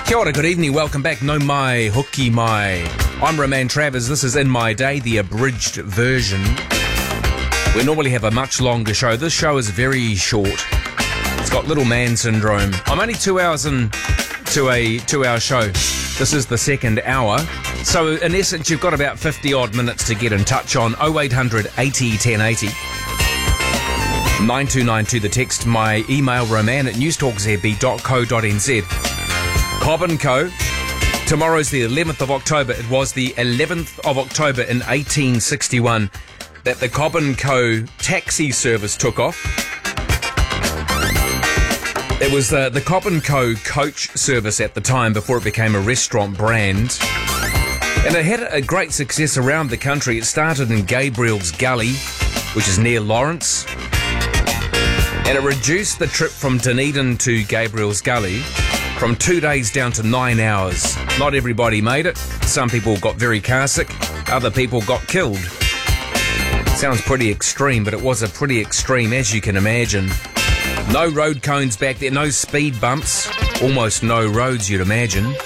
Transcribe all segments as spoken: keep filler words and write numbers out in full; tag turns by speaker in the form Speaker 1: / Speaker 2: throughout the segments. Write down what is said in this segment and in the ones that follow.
Speaker 1: Kia ora, good evening, welcome back. No mai, hoki mai. I'm Roman Travers. This is In My Day, the abridged version. We normally have a much longer show. This show is very short. It's got little man syndrome. I'm only two hours into a two-hour show. This is the second hour. So, in essence, you've got about fifty-odd minutes to get in touch on oh eight hundred eighty ten eighty. nine two nine two the text. My email, roman at newstalkzb dot co dot nz. Cobb and Co. Tomorrow's the eleventh of October. It was the eleventh of October in eighteen sixty-one that the Cobb and Co. taxi service took off. It was uh, the Cobb and Co. coach service at the time before it became a restaurant brand. And it had a great success around the country. It started in Gabriel's Gully, which is near Lawrence. And it reduced the trip from Dunedin to Gabriel's Gully from two days down to nine hours. Not everybody made it. Some people got very car sick. Other people got killed. Sounds pretty extreme, but it was a pretty extreme, as you can imagine. No road cones back there, no speed bumps. Almost no roads, you'd imagine.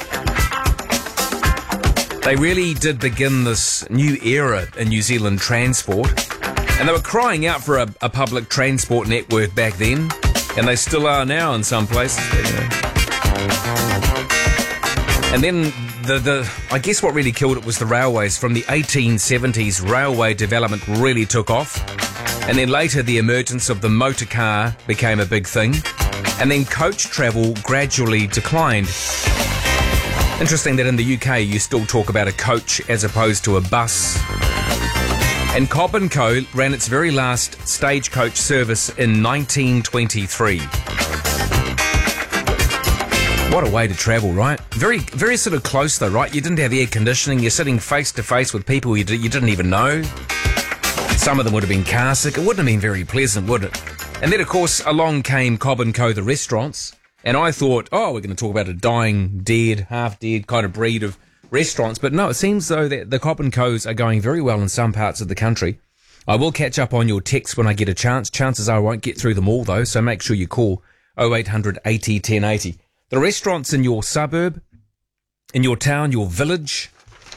Speaker 1: They really did begin this new era in New Zealand transport. And they were crying out for a, a public transport network back then. And they still are now in some places. And then the, the I guess what really killed it was the railways. From the eighteen seventies, railway development really took off. And then later the emergence of the motor car became a big thing. And then coach travel gradually declined. Interesting that in the U K you still talk about a coach as opposed to a bus. And Cobb and Co. ran its very last stagecoach service in nineteen twenty-three. What a way to travel, right? Very, very sort of close though, right? You didn't have air conditioning. You're sitting face to face with people you, d- you didn't even know. Some of them would have been car sick. It wouldn't have been very pleasant, would it? And then, of course, along came Cobb and Co., the restaurants. And I thought, oh, we're going to talk about a dying, dead, half-dead kind of breed of restaurants. But no, it seems though that the Cobb and Co.'s are going very well in some parts of the country. I will catch up on your texts when I get a chance. Chances are I won't get through them all, though, so make sure you call oh eight hundred eighty ten eighty. The restaurants in your suburb, in your town, your village,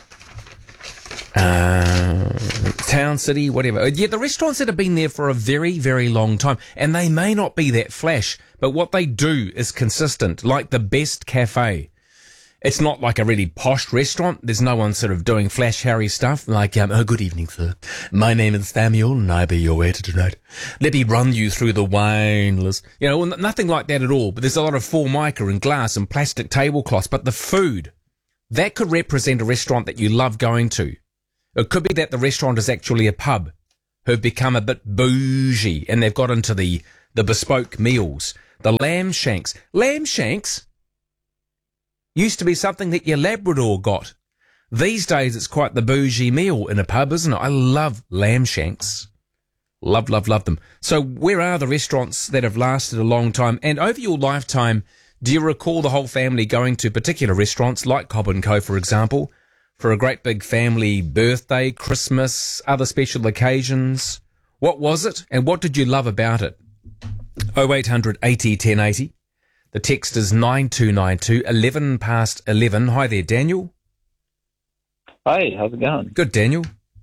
Speaker 1: uh, town, city, whatever. Yeah, the restaurants that have been there for a very, very long time. And they may not be that flash, but what they do is consistent, like the best cafe. It's not like a really posh restaurant. There's no one sort of doing flash Harry stuff like, um, oh, good evening, sir. My name is Samuel and I'll be your waiter tonight. Let me run you through the wine list. You know, nothing like that at all. But there's a lot of formica and glass and plastic tablecloths. But the food, that could represent a restaurant that you love going to. It could be that the restaurant is actually a pub who've become a bit bougie and they've got into the, the bespoke meals. The lamb shanks. Lamb shanks used to be something that your Labrador got. These days, it's quite the bougie meal in a pub, isn't it? I love lamb shanks. Love, love, love them. So where are the restaurants that have lasted a long time? And over your lifetime, do you recall the whole family going to particular restaurants like Cobb and Co., for example, for a great big family birthday, Christmas, other special occasions? What was it and what did you love about it? oh eight hundred eighty ten eighty. The text is nine two nine two, eleven past eleven. Hi there, Daniel.
Speaker 2: Hey, how's it going?
Speaker 1: Good, Daniel.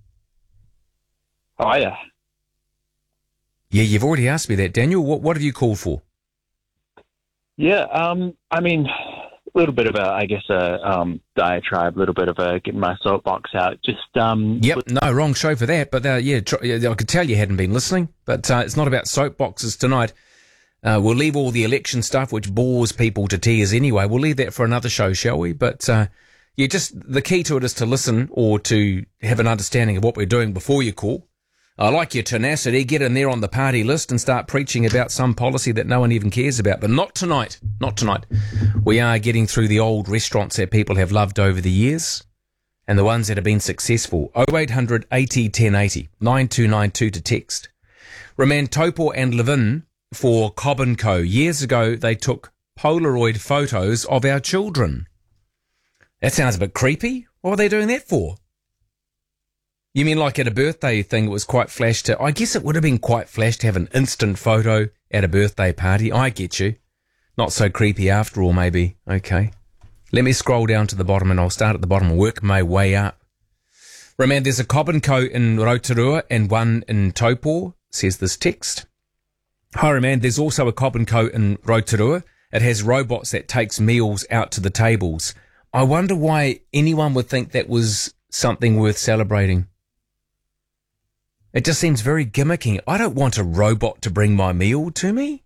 Speaker 2: Hiya.
Speaker 1: Yeah, you've already asked me that, Daniel. What what have you called for?
Speaker 2: Yeah, um, I mean, a little bit of a, I guess, a um, diatribe, a little bit of a getting my soapbox out. Just um.
Speaker 1: Yep, no, wrong show for that. But uh, yeah, try, yeah, I could tell you hadn't been listening. But uh, it's not about soapboxes tonight. Uh, we'll leave all the election stuff, which bores people to tears anyway. We'll leave that for another show, shall we? But uh, yeah, just the key to it is to listen or to have an understanding of what we're doing before you call. I like your tenacity. Get in there on the party list and start preaching about some policy that no one even cares about. But not tonight. Not tonight. We are getting through the old restaurants that people have loved over the years and the ones that have been successful. oh eight hundred eighty ten eighty, nine two nine two to text. Roman Topor and Levin for Cobb and Co. Years ago, they took Polaroid photos of our children. That sounds a bit creepy. What were they doing that for? You mean like at a birthday thing, it was quite flash to... I guess it would have been quite flash to have an instant photo at a birthday party. I get you. Not so creepy after all, maybe. Okay. Let me scroll down to the bottom and I'll start at the bottom and work my way up. Remember, there's a Cobb and Co in Rotorua and one in Taupō, says this text. Hi, Roman, there's also a Cobb and Co in Rotorua. It has robots that takes meals out to the tables. I wonder why anyone would think that was something worth celebrating. It just seems very gimmicky. I don't want a robot to bring my meal to me.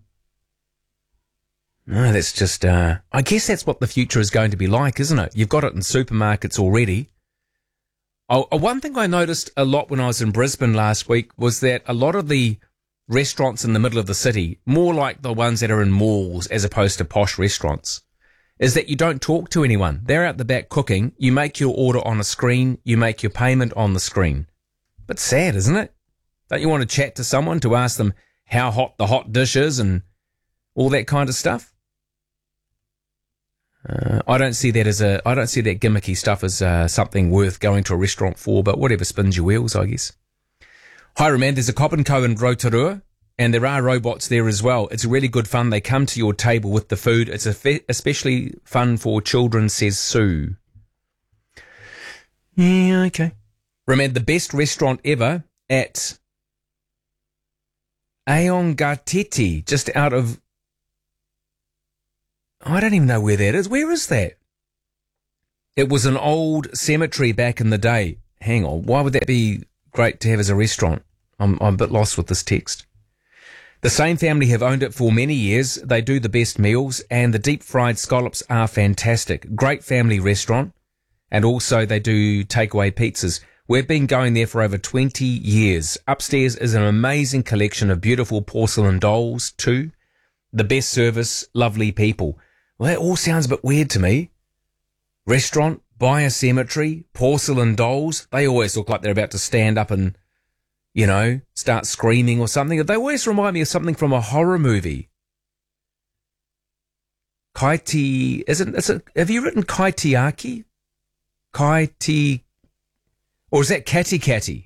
Speaker 1: No, that's just, uh, I guess that's what the future is going to be like, isn't it? You've got it in supermarkets already. Oh, one thing I noticed a lot when I was in Brisbane last week was that a lot of the restaurants in the middle of the city, more like the ones that are in malls as opposed to posh restaurants, is that you don't talk to anyone. They're out the back cooking. You make your order on a screen. You make your payment on the screen. But sad, isn't it? Don't you want to chat to someone to ask them how hot the hot dish is and all that kind of stuff? Uh, I don't see that as a, I don't see that gimmicky stuff as uh, something worth going to a restaurant for, but whatever spins your wheels, I guess. Hi, Roman, there's a Cobb and Co in Rotorua, and there are robots there as well. It's really good fun. They come to your table with the food. It's a fe- especially fun for children, says Sue. Yeah, okay. Roman, the best restaurant ever at Aongatete, just out of, I don't even know where that is. Where is that? It was an old cemetery back in the day. Hang on. Why would that be great to have as a restaurant? I'm, I'm a bit lost with this text. The same family have owned it for many years. They do the best meals and the deep fried scallops are fantastic. Great family restaurant. And also they do takeaway pizzas. We've been going there for over twenty years. Upstairs is an amazing collection of beautiful porcelain dolls too. The best service, lovely people. Well, that all sounds a bit weird to me. Restaurant, by a cemetery, porcelain dolls. They always look like they're about to stand up and, you know, start screaming or something. They always remind me of something from a horror movie. Kaiti, isn't, is it, have you written Kaitiaki? Kaiti, or is that Kati Kati?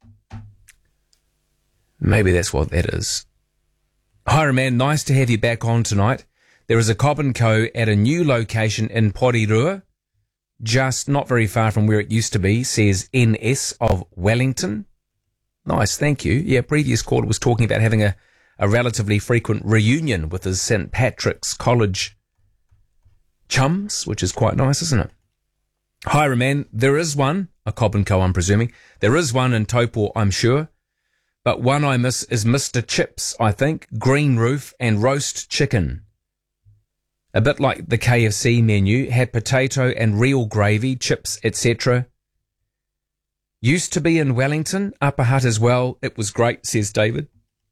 Speaker 1: Maybe that's what that is. Hi, man, nice to have you back on tonight. There is a Cobb and Co at a new location in Porirua, just not very far from where it used to be, says N S of Wellington. Nice, thank you. Yeah, previous caller was talking about having a, a relatively frequent reunion with his Saint Patrick's College chums, which is quite nice, isn't it? Hi, man, there is one, a Cobb and Co, I'm presuming. There is one in Taupō, I'm sure. But one I miss is Mister Chips, I think, green roof and roast chicken. A bit like the K F C menu, had potato and real gravy, chips, et cetera. Used to be in Wellington, Upper Hutt as well. It was great, says David.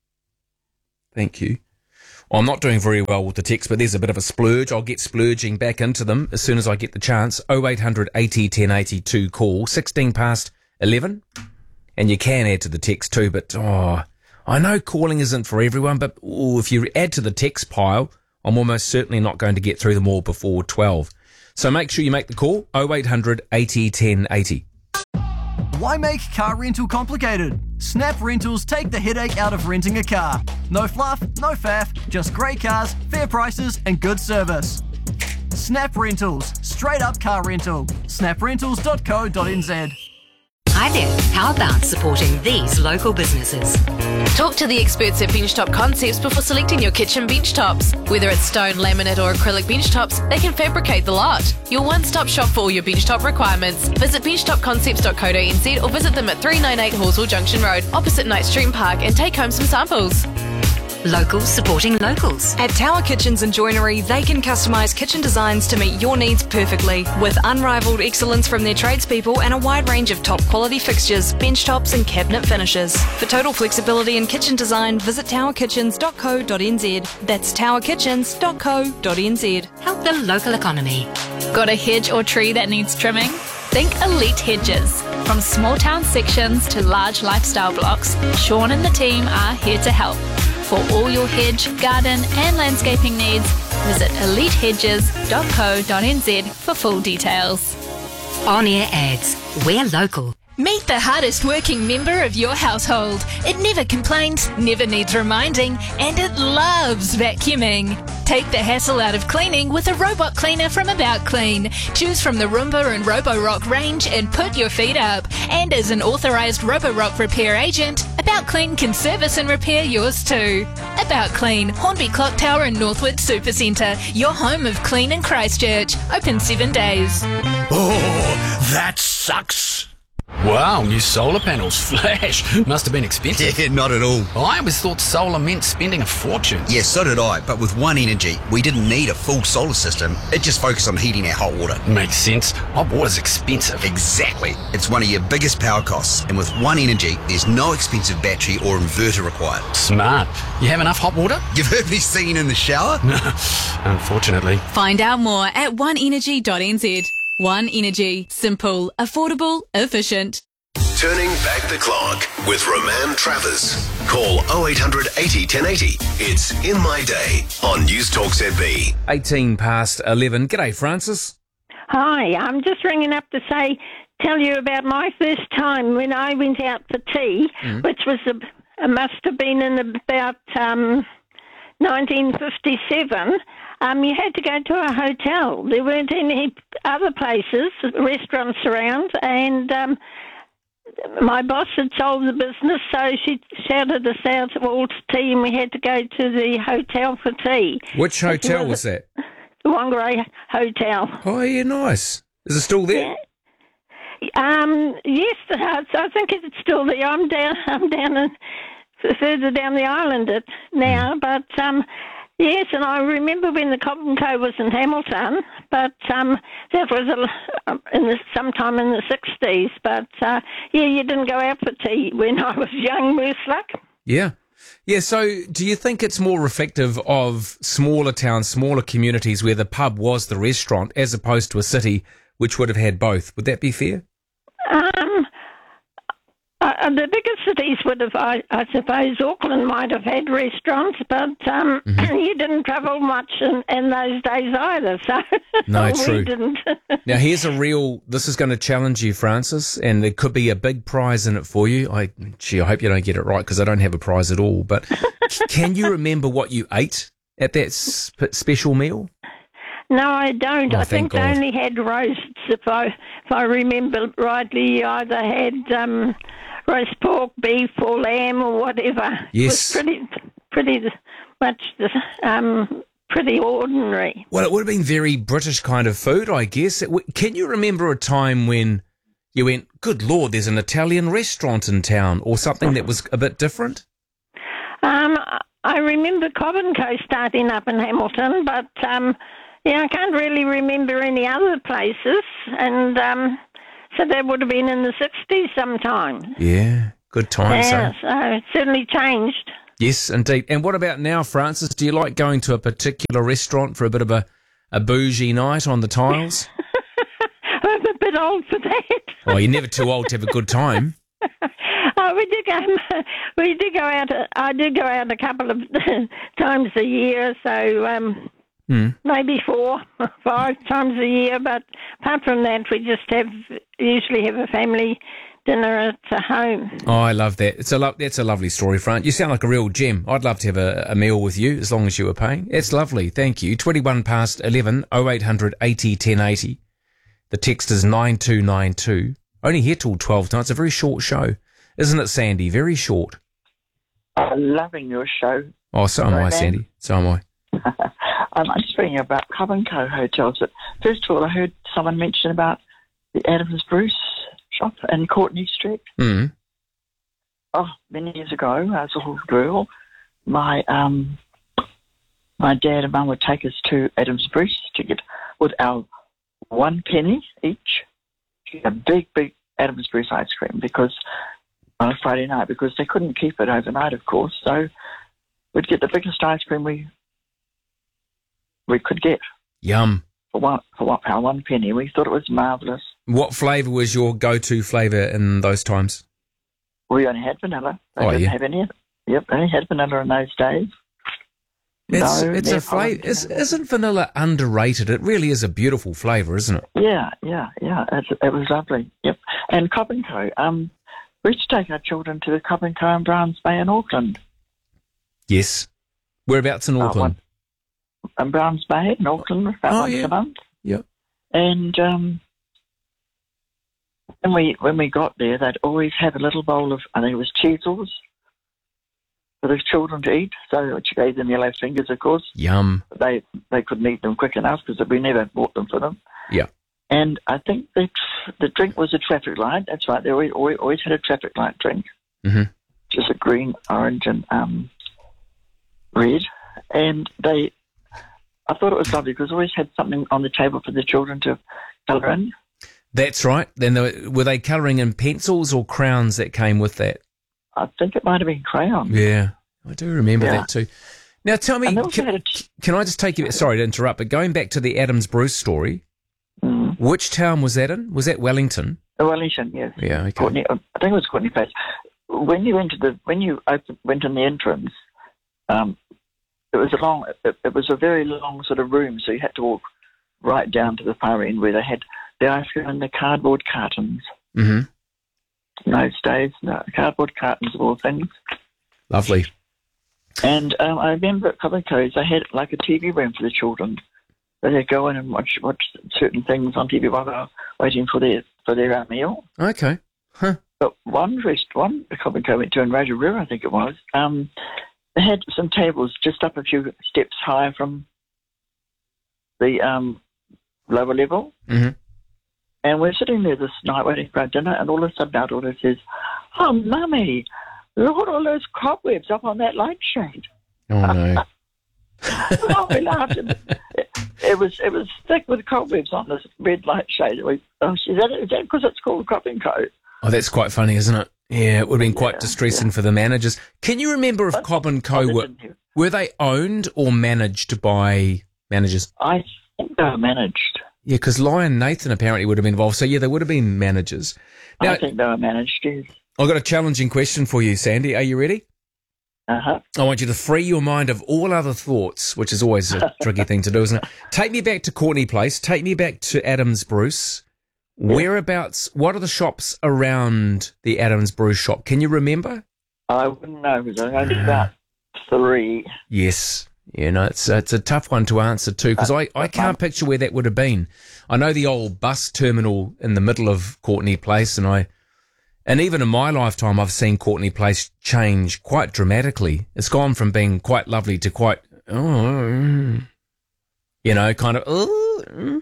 Speaker 1: Thank you. Well, I'm not doing very well with the text, but there's a bit of a splurge. I'll get splurging back into them as soon as I get the chance. oh eight hundred eighty ten eighty-two call, sixteen past eleven. And you can add to the text too, but oh, I know calling isn't for everyone, but oh, if you add to the text pile, I'm almost certainly not going to get through them all before twelve. So make sure you make the call, oh eight hundred eighty ten eighty.
Speaker 3: Why make car rental complicated? Snap Rentals take the headache out of renting a car. No fluff, no faff, just great cars, fair prices and good service. Snap Rentals, straight up car rental. snap rentals dot co dot n z.
Speaker 4: Hi there, how about supporting these local businesses?
Speaker 5: Talk to the experts at Benchtop Concepts before selecting your kitchen bench tops. Whether it's stone, laminate or acrylic bench tops, they can fabricate the lot. Your one-stop shop for all your bench top requirements. Visit benchtop concepts dot co dot n z or visit them at three ninety-eight Horsell Junction Road, opposite Knight Street Park, and take home some samples.
Speaker 4: Locals supporting locals.
Speaker 6: At Tower Kitchens and Joinery, they can customise kitchen designs to meet your needs perfectly. With unrivaled excellence from their tradespeople and a wide range of top quality fixtures, bench tops and cabinet finishes. For total flexibility in kitchen design, visit tower kitchens dot co dot n z. That's tower kitchens dot co dot n z.
Speaker 4: Help the local economy.
Speaker 7: Got a hedge or tree that needs trimming? Think Elite Hedges. From small town sections to large lifestyle blocks, Sean and the team are here to help. For all your hedge, garden and landscaping needs, visit elite hedges dot co dot n z for full details.
Speaker 4: On-air ads. We're local.
Speaker 7: Meet the hardest working member of your household. It never complains, never needs reminding, and it loves vacuuming. Take the hassle out of cleaning with a robot cleaner from About Clean. Choose from the Roomba and Roborock range and put your feet up. And as an authorised Roborock repair agent, About Clean can service and repair yours too. About Clean, Hornby Clock Tower and Northwood Supercentre, your home of clean in Christchurch. Open seven days.
Speaker 8: Oh, that sucks.
Speaker 9: Wow, new solar panels. Flash. Must have been expensive.
Speaker 8: Yeah, not at all.
Speaker 9: I always thought solar meant spending a fortune.
Speaker 8: Yeah, so did I. But with One Energy, we didn't need a full solar system. It just focused on heating our hot water.
Speaker 9: Makes sense. Hot water's expensive.
Speaker 8: Exactly. It's one of your biggest power costs. And with One Energy, there's no expensive battery or inverter required.
Speaker 9: Smart. You have enough hot water?
Speaker 8: You've heard me singing in the shower?
Speaker 9: No, unfortunately.
Speaker 10: Find out more at one energy dot n z. One Energy. Simple, affordable, efficient.
Speaker 11: Turning back the clock with Roman Travers. Call oh eight hundred eighty ten eighty. It's In My Day on News Talk Z B.
Speaker 1: eighteen past eleven. G'day, Francis.
Speaker 12: Hi, I'm just ringing up to say, tell you about my first time when I went out for tea, mm. which was, a, it must have been in about um, nineteen fifty-seven. Um, you had to go to a hotel. There weren't any other places, restaurants around, and um, my boss had sold the business, so she shouted us out all to tea, and we had to go to the hotel for tea.
Speaker 1: Which hotel was that?
Speaker 12: The Whangarei Hotel.
Speaker 1: Oh, yeah, nice. Is it still there?
Speaker 12: Yeah. Um, yes, I think it's still there. I'm down, I'm down in, further down the island it now, mm. but... Um, Yes, and I remember when the Cobb and Co was in Hamilton, but um, that was a, in the, sometime in the sixties. But uh, yeah, you didn't go out for tea when I was young, worse luck.
Speaker 1: Yeah. Yeah, so do you think it's more reflective of smaller towns, smaller communities where the pub was the restaurant as opposed to a city which would have had both? Would that be fair?
Speaker 12: Um, uh, the bigger cities would have, I, I suppose, Auckland might have had restaurants, but um, mm-hmm. you didn't travel much in, in those days either, so
Speaker 1: no,
Speaker 12: we
Speaker 1: true.
Speaker 12: didn't.
Speaker 1: Now, here's a real, this is going to challenge you, Francis, and there could be a big prize in it for you. I, gee, I hope you don't get it right because I don't have a prize at all, but can you remember what you ate at that sp- special meal?
Speaker 12: No, I don't.
Speaker 1: Oh,
Speaker 12: I think
Speaker 1: God.
Speaker 12: they only had roasts, if I, if I remember rightly. You either had um, roast pork, beef, or lamb, or whatever.
Speaker 1: Yes.
Speaker 12: It was pretty, pretty much, um, pretty ordinary.
Speaker 1: Well, it would have been very British kind of food, I guess. It w- can you remember a time when you went, good Lord, there's an Italian restaurant in town, or something that was a bit different?
Speaker 12: Um, I remember Cobb and Co starting up in Hamilton, but... Um, Yeah, I can't really remember any other places, and um, so that would have been in the sixties sometime.
Speaker 1: Yeah, good times.
Speaker 12: Yeah,
Speaker 1: eh?
Speaker 12: so it certainly changed.
Speaker 1: Yes, indeed. And what about now, Francis? Do you like going to a particular restaurant for a bit of a, a bougie night on the tiles?
Speaker 12: I'm a bit old for that.
Speaker 1: Oh, you're never too old to have a good time.
Speaker 12: Oh, we do go. We do go out. I do go out a couple of times a year, so. Um,
Speaker 1: Hmm.
Speaker 12: Maybe four, five times a year, but apart from that, we just have usually have a family dinner at home.
Speaker 1: Oh, I love that. It's a lo- that's a lovely story, Fran. You sound like a real gem. I'd love to have a, a meal with you as long as you were paying. It's lovely. Thank you. twenty-one past eleven, oh eight hundred eighty ten eighty. The text is nine two nine two. Only here till twelve tonight. It's a very short show. Isn't it, Sandy? Very short.
Speaker 13: I'm loving your show.
Speaker 1: Oh, so am
Speaker 13: Sorry,
Speaker 1: I,
Speaker 13: man.
Speaker 1: Sandy. So am I.
Speaker 13: um, I'm just reading about Cobb and Co hotels. But first of all, I heard someone mention about the Adams Bruce shop in Courtney Street.
Speaker 1: Mm.
Speaker 13: Oh, many years ago, as a little girl, my um, my dad and mum would take us to Adams Bruce to get with our one penny each, a big, big Adams Bruce ice cream because on a Friday night because they couldn't keep it overnight, of course. So we'd get the biggest ice cream we. we could get.
Speaker 1: Yum.
Speaker 13: For one, for one pound, one penny. We thought it was marvellous.
Speaker 1: What flavour was your go-to flavour in those times?
Speaker 13: We only had vanilla. They
Speaker 1: Oh,
Speaker 13: didn't
Speaker 1: yeah.
Speaker 13: have any. Yep, only had vanilla in those days.
Speaker 1: It's,
Speaker 13: no,
Speaker 1: it's a flavour. Is, isn't vanilla underrated? It really is a beautiful flavour, isn't it?
Speaker 13: Yeah, yeah, yeah. It's, it was lovely. Yep. And Cobb and Co. Um, we used to take our children to the Cobb and Co. in Browns Bay in Auckland.
Speaker 1: Yes. Whereabouts in Auckland?
Speaker 13: Uh, in Browns Bay in Auckland, about
Speaker 1: oh,
Speaker 13: once
Speaker 1: yeah.
Speaker 13: a month.
Speaker 1: Yep.
Speaker 13: And um, when we when we got there, they'd always have a little bowl of, I think it was cheesels, for the children to eat. So which gave them yellow fingers, of course.
Speaker 1: Yum.
Speaker 13: They they couldn't eat them quick enough because we never bought them for them.
Speaker 1: Yeah.
Speaker 13: And I think the the drink was a traffic light. That's right. They always always, always had a traffic light drink,
Speaker 1: mm-hmm.
Speaker 13: just a green, orange, and um, red. And they, I thought it was lovely because they always had something on the table for the children to colour in.
Speaker 1: That's right. Then they were, were they colouring in pencils or crowns that came with that?
Speaker 13: I think it might have been crayons.
Speaker 1: Yeah, I do remember
Speaker 13: Yeah.
Speaker 1: that too. Now tell me,
Speaker 13: And they also
Speaker 1: can,
Speaker 13: had a t-
Speaker 1: can I just take you, sorry to interrupt, but going back to the Adams Bruce story,
Speaker 13: Mm.
Speaker 1: which town was that in? Was that Wellington?
Speaker 13: Uh, Wellington, yes.
Speaker 1: Yeah, okay.
Speaker 13: Courtney, I think it was Courtney Place. When you went to the when you opened, went in the entrance, um, it was a long. It, it was a very long sort of room, so you had to walk right down to the far end where they had the ice cream in the cardboard cartons.
Speaker 1: Mm-hmm.
Speaker 13: In those days, no, cardboard cartons of all things.
Speaker 1: Lovely.
Speaker 13: And um, I remember at Cobb and Co. they had like a T V room for the children. So they'd go in and watch watch certain things on T V while they were waiting for their for their uh, meal.
Speaker 1: Okay. Huh.
Speaker 13: But one rest, one Cobb and Co went to in Rotorua, I think it was. Um, they had some tables just up a few steps higher from the um, lower level.
Speaker 1: Mm-hmm.
Speaker 13: And we're sitting there this night waiting for our dinner, and all of a sudden our daughter says, "Oh, Mummy, look at all those cobwebs up on that light shade."
Speaker 1: Oh no.
Speaker 13: Oh, we laughed. It, it was it was thick with cobwebs on this red light shade. We, oh, is that is that because it's called Cobb and Co?
Speaker 1: Oh, that's quite funny, isn't it? Yeah, it would have been quite
Speaker 13: Yeah,
Speaker 1: distressing for the managers. Can you remember if Cobb and Co were, were they owned or managed by managers?
Speaker 13: I think they were managed.
Speaker 1: Yeah, because Lion Nathan apparently would have been involved. So, yeah, they would have been managers. Now,
Speaker 13: I think they were managed, yes.
Speaker 1: I've got a challenging question for you, Sandy. Are you ready?
Speaker 13: Uh-huh.
Speaker 1: I want you to free your mind of all other thoughts, which is always a tricky thing to do, isn't it? Take me back to Courtney Place. Take me back to Adams Bruce. Whereabouts, what are the shops around the Adams Bruce shop? Can you remember?
Speaker 13: I wouldn't know because I only about three.
Speaker 1: Yes. Yeah, no, it's, it's a tough one to answer too because I, I can't picture where that would have been. I know the old bus terminal in the middle of Courtney Place, and I, and even in my lifetime, I've seen Courtney Place change quite dramatically. It's gone from being quite lovely to quite, oh, you know, kind of, oh,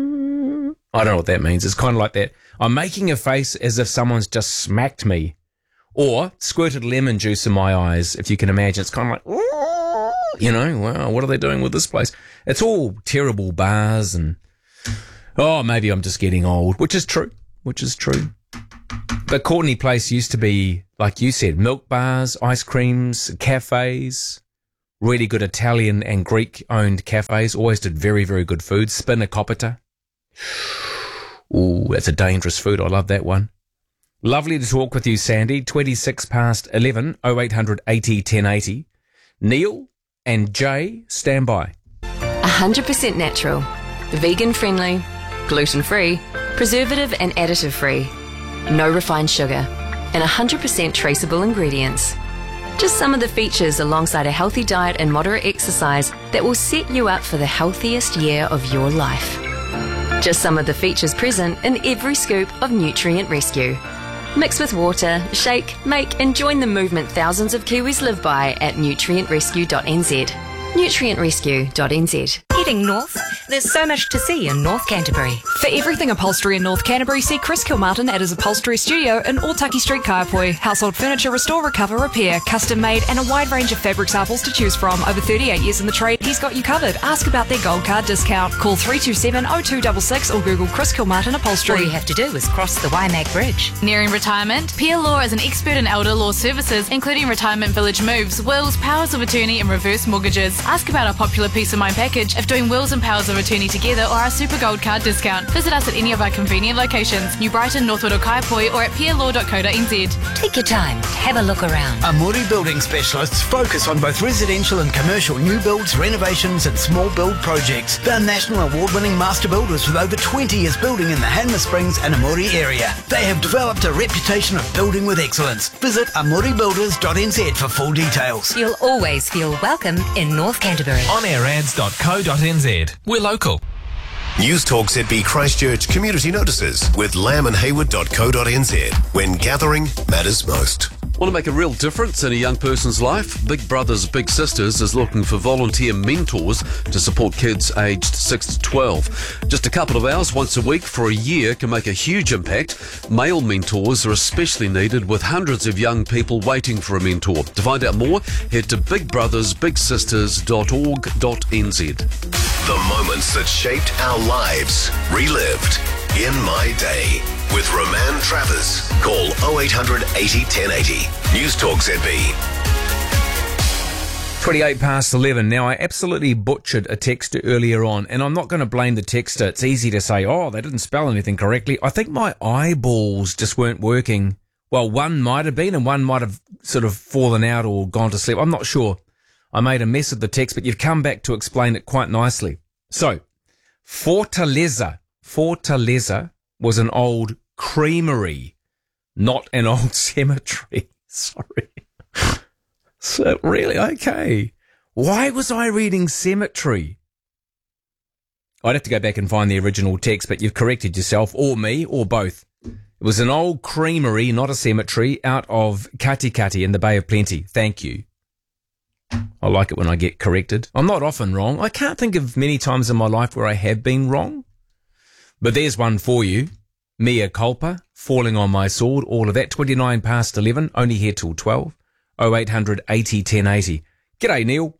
Speaker 1: I don't know what that means. It's kind of like that. I'm making a face as if someone's just smacked me or squirted lemon juice in my eyes, if you can imagine. It's kind of like, oh, you know, wow, what are they doing with this place? It's all terrible bars and, oh, maybe I'm just getting old, which is true, which is true. But Courtney Place used to be, like you said, milk bars, ice creams, cafes, really good Italian and Greek-owned cafes, always did very, very good food. Spinacopita. Ooh, that's a dangerous food. I love that one. Lovely to talk with you, Sandy. twenty-six past eleven, oh eight hundred eighty ten eighty. Neil and Jay, stand by.
Speaker 14: one hundred percent natural, vegan friendly, gluten free, preservative and additive free, no refined sugar, and one hundred percent traceable ingredients. Just some of the features alongside a healthy diet and moderate exercise that will set you up for the healthiest year of your life. Just some of the features present in every scoop of Nutrient Rescue. Mix with water, shake, make and join the movement thousands of Kiwis live by at nutrient rescue dot n z. nutrient rescue dot n z.
Speaker 4: Heading north, there's so much to see in North Canterbury.
Speaker 6: For everything upholstery in North Canterbury, see Chris Kilmartin at his upholstery studio in Otaki Street, Kaiapoi. Household furniture, restore, recover, repair, custom made, and a wide range of fabric samples to choose from. Over thirty-eight years in the trade, he's got you covered. Ask about their gold card discount. Call three two seven, oh two six six or Google Chris Kilmartin Upholstery.
Speaker 4: All you have to do is cross the Waimak Bridge.
Speaker 5: Nearing retirement? Peer Law is an expert in elder law services, including retirement village moves, wills, powers of attorney, and reverse mortgages. Ask about our popular Peace of Mind package if doing wills and powers of of attorney together or our Super Gold card discount. Visit us at any of our convenient locations, New Brighton, Northwood or Kaiapoi, or at p l law dot co dot n z.
Speaker 4: Take your time, have a look around.
Speaker 15: Amuri Building Specialists focus on both residential and commercial new builds, renovations and small build projects. They're national award-winning master builders with over twenty years building in the Hanmer Springs and Amuri area. They have developed a reputation of building with excellence. Visit amuri builders dot n z for full details.
Speaker 4: You'll always feel welcome in North Canterbury.
Speaker 16: on air ads dot co dot n z. We're local.
Speaker 11: News Talk Z B Christchurch community notices with lamb and hayward dot co dot n z. When gathering matters most.
Speaker 17: Want to make a real difference in a young person's life? Big Brothers Big Sisters is looking for volunteer mentors to support kids aged six to twelve. Just a couple of hours once a week for a year can make a huge impact. Male mentors are especially needed, with hundreds of young people waiting for a mentor. To find out more, head to big brothers big sisters dot org dot n z.
Speaker 11: The moments that shaped our lives, relived in my day. With Roman Travers. Call oh eight hundred eighty ten eighty. News Talk Z B.
Speaker 1: twenty-eight past eleven. Now, I absolutely butchered a texter earlier on, and I'm not going to blame the texter. It's easy to say, oh, they didn't spell anything correctly. I think my eyeballs just weren't working. Well, one might have been, and one might have sort of fallen out or gone to sleep. I'm not sure. I made a mess of the text, but you've come back to explain it quite nicely. So, Fortaleza. Fortaleza was an old creamery, not an old cemetery. Sorry. So, really? Okay. Why was I reading cemetery? I'd have to go back and find the original text, but you've corrected yourself, or me, or both. It was an old creamery, not a cemetery, out of Katikati in the Bay of Plenty. Thank you. I like it when I get corrected. I'm not often wrong. I can't think of many times in my life where I have been wrong. But there's one for you. Mea culpa, falling on my sword, all of that. twenty-nine past eleven, only here till twelve. oh eight hundred eighty ten eighty. G'day, Neil.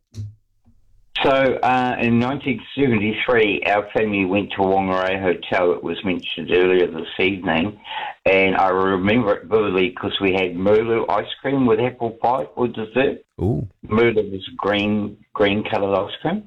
Speaker 18: So, uh, in nineteen seventy-three, our family went to Whangarei Hotel. It was mentioned earlier this evening. And I remember it vividly because we had Merlot ice cream with apple pie for dessert.
Speaker 1: Ooh.
Speaker 18: Merlot was green, green-coloured ice cream.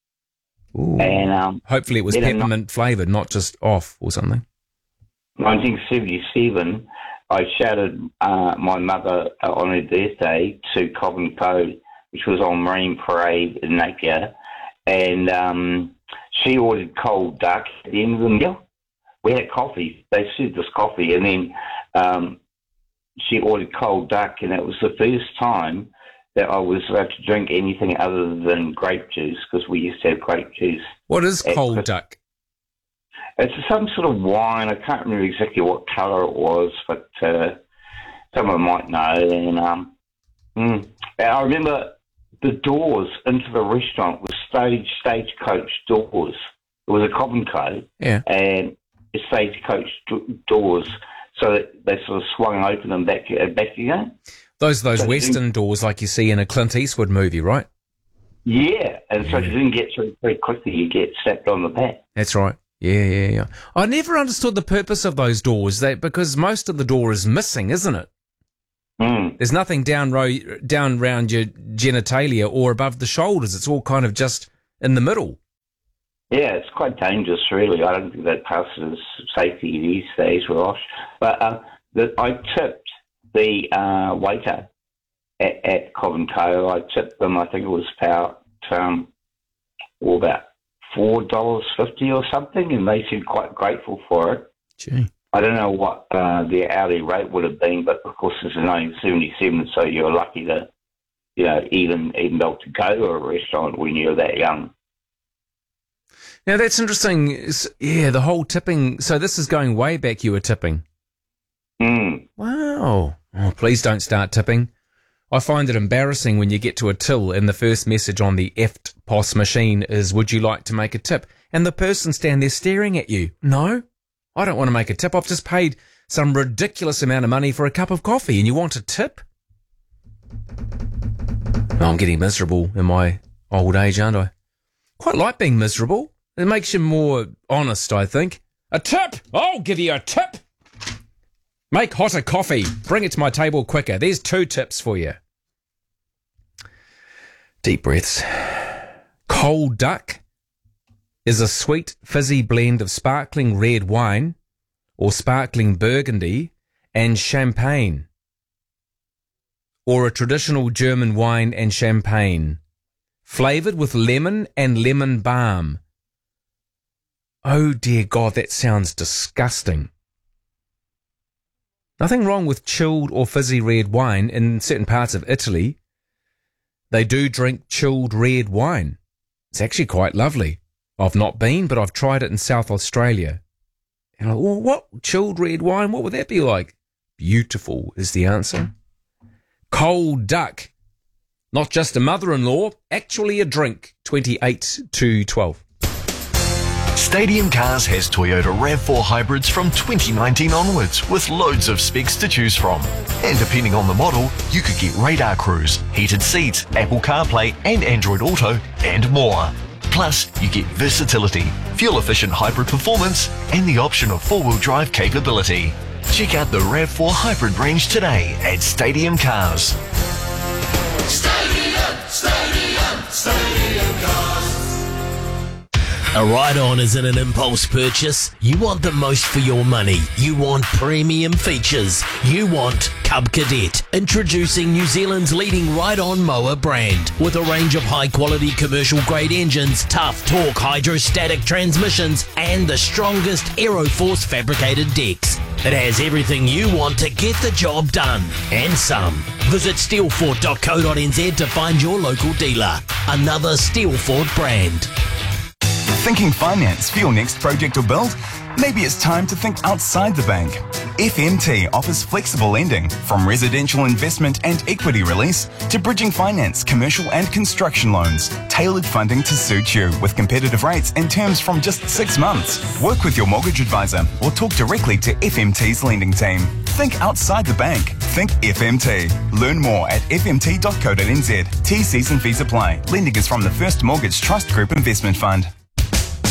Speaker 1: Ooh.
Speaker 18: And um,
Speaker 1: hopefully it was peppermint flavoured, not just off or something.
Speaker 18: nineteen seventy-seven, I shouted uh, my mother uh, on her birthday to Cobb Cove, which was on Marine Parade in Napier, and um, she ordered cold duck at the end of the meal. We had coffee. They served us coffee, and then um, she ordered cold duck, and it was the first time that I was allowed to drink anything other than grape juice, because we used to have grape juice.
Speaker 1: What is cold duck?
Speaker 18: It's some sort of wine. I can't remember exactly what colour it was, but uh, someone might know. And, um, mm. and I remember the doors into the restaurant were stage stagecoach doors. It was a Cobb and Co.
Speaker 1: Yeah.
Speaker 18: And stagecoach do- doors, so that they sort of swung open and back, uh, back again.
Speaker 1: Those those
Speaker 18: so
Speaker 1: Western doors like you see in a Clint Eastwood movie, right?
Speaker 18: Yeah, and so
Speaker 1: yeah.
Speaker 18: if you didn't get through very quickly, you get slapped on the back.
Speaker 1: That's right. Yeah, yeah, yeah. I never understood the purpose of those doors, they, because most of the door is missing, isn't it?
Speaker 18: Mm.
Speaker 1: There's nothing down row, down round your genitalia or above the shoulders. It's all kind of just in the middle.
Speaker 18: Yeah, it's quite dangerous, really. I don't think that passes safety these days, Rosh. But uh, the, I tipped the uh, waiter at, at Cobb and Co. I tipped them, I think it was about, um, well, about four dollars fifty or something, and they seemed quite grateful for it.
Speaker 1: Gee.
Speaker 18: I don't know what uh, their hourly rate would have been, but of course this is nineteen seventy-seven, so you're lucky to, you know, even, even be able to go to a restaurant when you're that young.
Speaker 1: Now, that's interesting. It's, yeah, the whole tipping. So this is going way back, you were tipping.
Speaker 18: Mm.
Speaker 1: Wow. Oh, please don't start tipping. I find it embarrassing when you get to a till and the first message on the F T P O S machine is, would you like to make a tip? And the person stand there staring at you. No, I don't want to make a tip. I've just paid some ridiculous amount of money for a cup of coffee and you want a tip? Oh, I'm getting miserable in my old age, aren't I? Quite like being miserable. It makes you more honest, I think. A tip! I'll give you a tip! Make hotter coffee. Bring it to my table quicker. There's two tips for you. Deep breaths. Cold duck is a sweet, fizzy blend of sparkling red wine or sparkling burgundy and champagne, or a traditional German wine and champagne, flavoured with lemon and lemon balm. Oh dear God, that sounds disgusting. Nothing wrong with chilled or fizzy red wine. In certain parts of Italy, they do drink chilled red wine. It's actually quite lovely. I've not been, but I've tried it in South Australia. And I'm like, well, what? Chilled red wine? What would that be like? Beautiful is the answer. Cold duck. Not just a mother-in-law, actually a drink. twenty-eight to twelve.
Speaker 19: Stadium Cars has Toyota RAV four hybrids from twenty nineteen onwards with loads of specs to choose from. And depending on the model, you could get radar cruise, heated seats, Apple CarPlay and Android Auto and more. Plus, you get versatility, fuel-efficient hybrid performance and the option of four-wheel drive capability. Check out the RAV four hybrid range today at Stadium Cars.
Speaker 11: Stadium, Stadium, Stadium Cars.
Speaker 20: A ride-on isn't an impulse purchase. You want the most for your money. You want premium features. You want Cub Cadet. Introducing New Zealand's leading ride-on mower brand. With a range of high-quality commercial-grade engines, tough torque hydrostatic transmissions, and the strongest Aeroforce fabricated decks. It has everything you want to get the job done, and some. Visit steelfort dot co dot n z to find your local dealer. Another Steelfort brand.
Speaker 21: Thinking finance for your next project or build? Maybe it's time to think outside the bank. F M T offers flexible lending, from residential investment and equity release to bridging finance, commercial and construction loans. Tailored funding to suit you with competitive rates and terms from just six months. Work with your mortgage advisor or talk directly to F M T's lending team. Think outside the bank. Think F M T. Learn more at f m t dot co dot n z. T Cs and fees apply. Lending is from the First Mortgage Trust Group Investment Fund.